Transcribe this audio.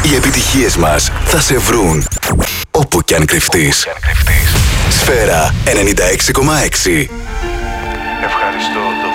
Οι επιτυχίες μας θα σε βρουν όπου κι αν κρυφτείς. Σφαίρα 96,6. Ευχαριστώ.